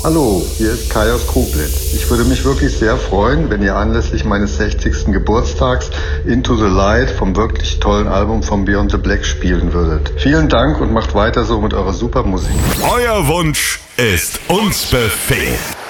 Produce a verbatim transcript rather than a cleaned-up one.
Hallo, hier ist Kai aus Koblitz. Ich würde mich wirklich sehr freuen, wenn ihr anlässlich meines sechzigsten Geburtstags Into the Light vom wirklich tollen Album von Beyond the Black spielen würdet. Vielen Dank und macht weiter so mit eurer super Musik. Euer Wunsch ist uns Befehl.